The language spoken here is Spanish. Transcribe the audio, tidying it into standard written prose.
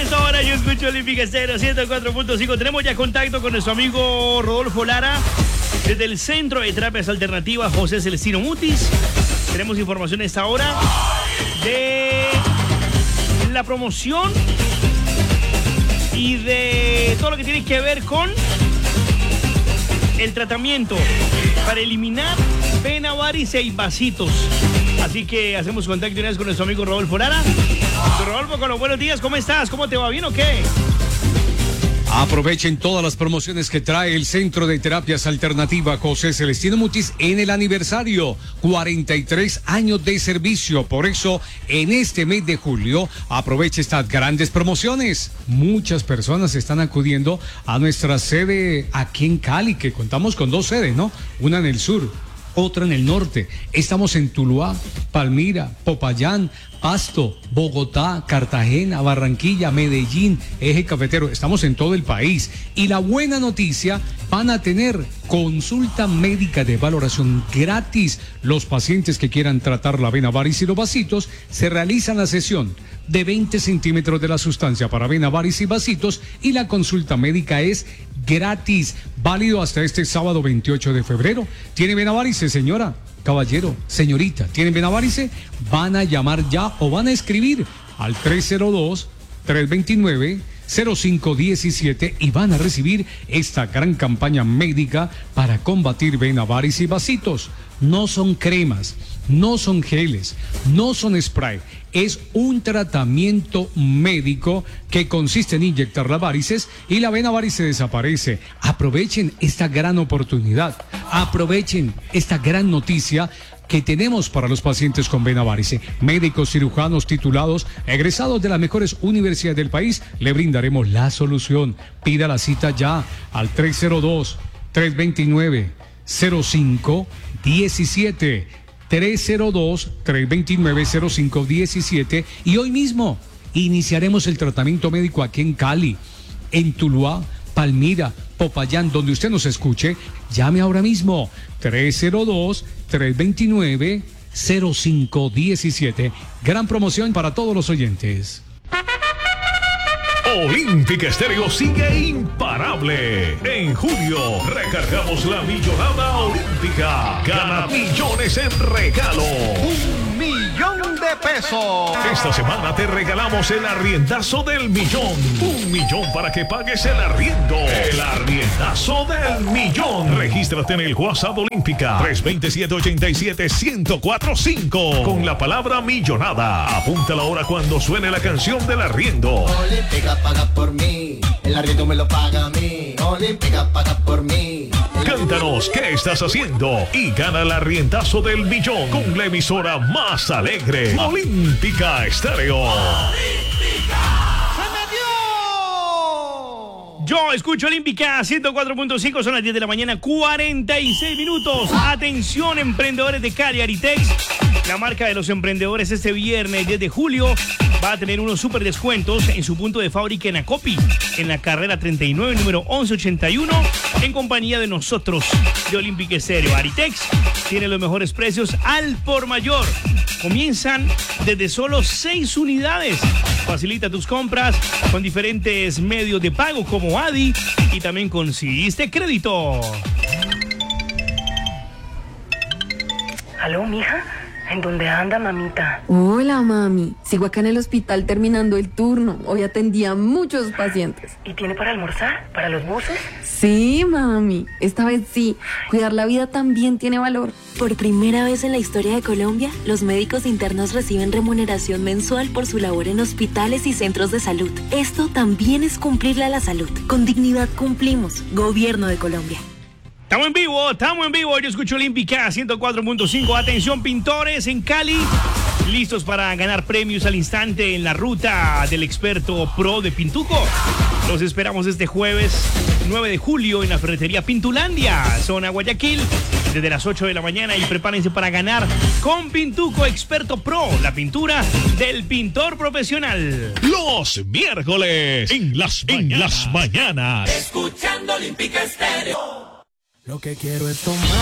esta hora yo escucho Olímpica Estéreo 104.5. Tenemos ya contacto con nuestro amigo Rodolfo Lara desde el Centro de Terapias Alternativas José Celestino Mutis. Tenemos información a esta hora de la promoción y de todo lo que tiene que ver con el tratamiento para eliminar vena, varice y vasitos. Así que hacemos contacto una vez con nuestro amigo Rodolfo Lara. Rodolfo, con los buenos días, ¿cómo estás? ¿Cómo te va? ¿Bien o qué? Aprovechen todas las promociones que trae el Centro de Terapias Alternativas José Celestino Mutis en el aniversario, 43 años de servicio. Por eso, en este mes de julio, aproveche estas grandes promociones. Muchas personas están acudiendo a nuestra sede aquí en Cali, que contamos con 2 sedes, ¿no? Una en el sur, otra en el norte. Estamos en Tuluá, Palmira, Popayán, Pasto, Bogotá, Cartagena, Barranquilla, Medellín, Eje Cafetero. Estamos en todo el país. Y la buena noticia, van a tener consulta médica de valoración gratis. Los pacientes que quieran tratar la vena, varice y los vasitos, se realizan la sesión de 20 centímetros de la sustancia para vena, varice y vasitos, y la consulta médica es gratis, válido hasta este sábado 28 de febrero. ¿Tiene vena, varice, señora? Caballero, señorita, ¿tienen vena, varice? Van a llamar ya o van a escribir al 302-329-0517 y van a recibir esta gran campaña médica para combatir vena, varice y vasitos. No son cremas, no son geles, no son spray. Es un tratamiento médico que consiste en inyectar las varices y la vena, varice desaparece. Aprovechen esta gran oportunidad, aprovechen esta gran noticia que tenemos para los pacientes con vena, varice. Médicos cirujanos titulados, egresados de las mejores universidades del país, le brindaremos la solución. Pida la cita ya al 302-329-0517. 302-329-0517 y hoy mismo iniciaremos el tratamiento médico aquí en Cali, en Tuluá, Palmira, Popayán, donde usted nos escuche. Llame ahora mismo 302-329-0517. Gran promoción para todos los oyentes. Olímpica Estéreo sigue imparable. En julio recargamos la millonada olímpica. Gana millones en regalo. ¡1.000.000 de pesos! Esta semana te regalamos el arriendazo del millón. 1 millón para que pagues el arriendo. El arriendazo del millón. Regístrate en el WhatsApp Olímpica 327-87-1045 con la palabra millonada. Apunta la hora cuando suene la canción del arriendo. Olímpica paga por mí, el arriendo me lo paga a mí. Olímpica paga por mí. Cántanos qué estás haciendo y gana el arriendazo del millón con la emisora más alegre, Olímpica Estéreo. Yo escucho Olímpica 104.5, son las 10 de la mañana, 46 minutos. Atención, emprendedores de Cali, Aritex, la marca de los emprendedores. Este viernes 10 de julio va a tener unos super descuentos en su punto de fábrica en Acopi, en la carrera 39, número 1181, en compañía de nosotros de Olímpica Estéreo. Aritex tiene los mejores precios al por mayor. Comienzan desde solo 6 unidades. Facilita tus compras con diferentes medios de pago como Adi y también conseguiste crédito. ¿Aló, mija? ¿En dónde anda, mamita? Hola, mami. Sigo acá en el hospital terminando el turno. Hoy atendí a muchos pacientes. ¿Y tiene para almorzar? ¿Para los buses? Sí, mami. Esta vez sí. Cuidar la vida también tiene valor. Por primera vez en la historia de Colombia, los médicos internos reciben remuneración mensual por su labor en hospitales y centros de salud. Esto también es cumplirle a la salud. Con dignidad cumplimos. Gobierno de Colombia. Estamos en vivo. Yo escucho Olímpica 104.5. Atención, pintores en Cali, listos para ganar premios al instante en la ruta del experto pro de Pintuco. Los esperamos este jueves 9 de julio en la ferretería Pintulandia, zona Guayaquil, desde las 8 de la mañana, y prepárense para ganar con Pintuco Experto Pro, la pintura del pintor profesional. Los miércoles en las mañanas. Escuchando Olímpica Estéreo. Lo que quiero es tomar